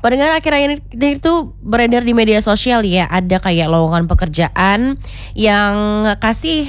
Pendengar, akhir-akhir ini tuh beredar di media sosial ya, ada kayak lowongan pekerjaan yang kasih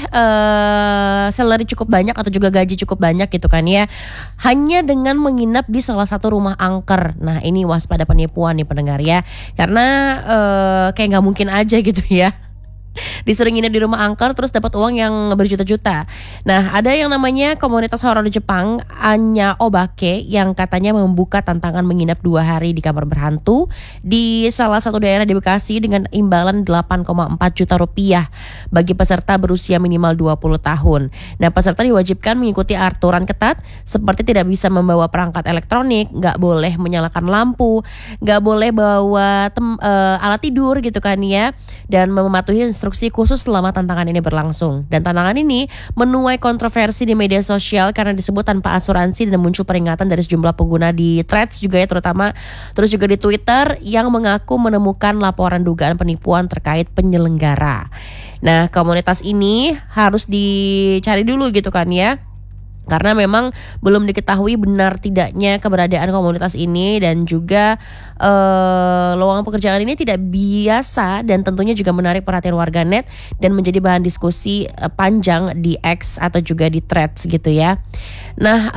salary cukup banyak atau juga gaji cukup banyak gitu kan ya, hanya dengan menginap di salah satu rumah angker. Nah ini waspada penipuan nih pendengar ya, karena kayak nggak mungkin aja gitu ya disuruh nginep di rumah angker terus dapat uang yang berjuta-juta. Nah, ada yang namanya komunitas horor di Jepang, Anya Obake, yang katanya membuka tantangan menginap 2 hari di kamar berhantu di salah satu daerah di Bekasi dengan imbalan 8,4 juta rupiah bagi peserta berusia minimal 20 tahun. Nah, peserta diwajibkan mengikuti aturan ketat seperti tidak bisa membawa perangkat elektronik, nggak boleh menyalakan lampu, nggak boleh bawa alat tidur gitu kan ya, dan mematuhi instruksi khusus selama tantangan ini berlangsung. Dan tantangan ini menuai kontroversi di media sosial karena disebut tanpa asuransi dan muncul peringatan dari sejumlah pengguna di Threads juga ya, terutama terus juga di Twitter yang mengaku menemukan laporan dugaan penipuan terkait penyelenggara. Nah, komunitas ini harus dicari dulu gitu kan ya, karena memang belum diketahui benar tidaknya keberadaan komunitas ini, dan juga lowongan pekerjaan ini tidak biasa dan tentunya juga menarik perhatian warganet dan menjadi bahan diskusi panjang di X atau juga di Threads gitu ya. Nah,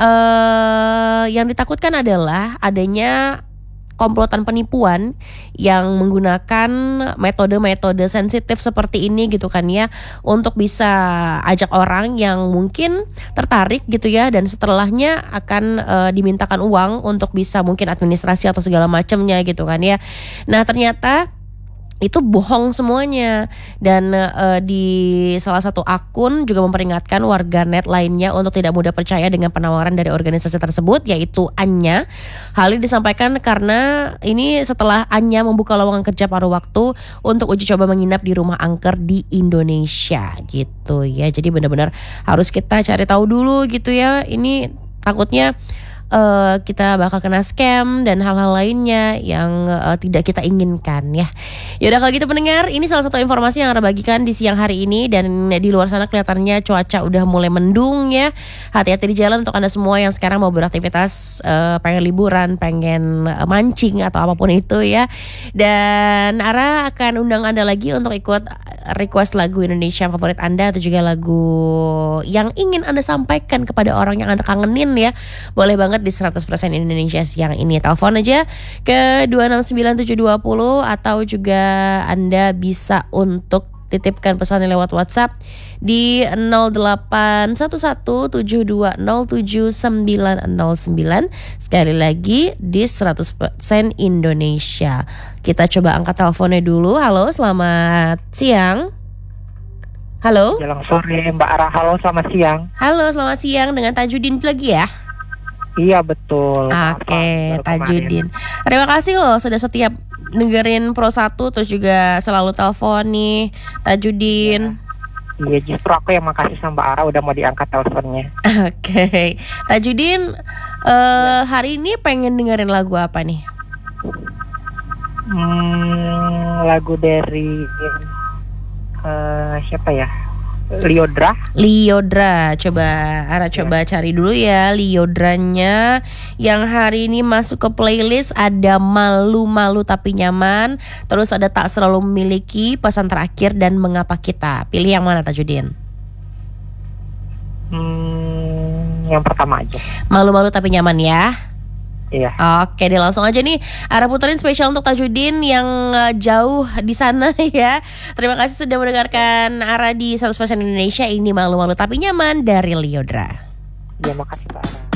yang ditakutkan adalah adanya komplotan penipuan yang menggunakan metode-metode sensitif seperti ini gitu kan ya, untuk bisa ajak orang yang mungkin tertarik gitu ya, dan setelahnya akan dimintakan uang untuk bisa mungkin administrasi atau segala macamnya gitu kan ya. Nah, ternyata itu bohong semuanya, dan di salah satu akun juga memperingatkan warganet lainnya untuk tidak mudah percaya dengan penawaran dari organisasi tersebut, yaitu Anya. Hal ini disampaikan karena ini setelah Anya membuka lowongan kerja paruh waktu untuk uji coba menginap di rumah angker di Indonesia gitu ya. Jadi benar-benar harus kita cari tahu dulu gitu ya, ini takutnya kita bakal kena scam dan hal-hal lainnya yang tidak kita inginkan ya. Yaudah kalau gitu pendengar, ini salah satu informasi yang Ara bagikan di siang hari ini, dan di luar sana kelihatannya cuaca udah mulai mendung ya. Hati-hati di jalan untuk Anda semua yang sekarang mau beraktivitas, pengen liburan, pengen mancing atau apapun itu ya. Dan Ara akan undang Anda lagi untuk ikut request lagu Indonesia favorit Anda atau juga lagu yang ingin Anda sampaikan kepada orang yang Anda kangenin ya. Boleh banget di 100% Indonesia siang ini. Telepon aja ke 269720 atau juga Anda bisa untuk titipkan pesannya lewat WhatsApp di 0817207909. Sekali lagi di 100% Indonesia. Kita coba angkat teleponnya dulu. Halo, selamat siang. Halo. Jelang sore Mbak Ara. Halo, selamat siang. Halo, selamat siang, dengan Tajudin lagi ya. Iya betul. Oke, Tajudin. Terima kasih loh sudah setiap dengerin Pro 1, terus juga selalu telepon nih Tajudin. Iya, justru aku yang makasih sama Mbak Ara udah mau diangkat teleponnya. Oke, Tajudin, hari ini pengen dengerin lagu apa nih? Lagu dari siapa ya? Lyodra, coba Ara cari dulu ya Lyodranya yang hari ini masuk ke playlist. Ada Malu-Malu Tapi Nyaman, terus ada Tak Selalu Memiliki, Pesan Terakhir, dan Mengapa Kita. Pilih yang mana Tajudin? Yang pertama aja. Malu-Malu Tapi Nyaman ya. Iya. Oke deh, langsung aja nih Ara puterin spesial untuk Tajudin yang jauh di sana ya. Terima kasih sudah mendengarkan Ara di 100% Indonesia. Ini Malu-Malu Tapi Nyaman dari Lyodra. Iya, makasih Mbak Ara.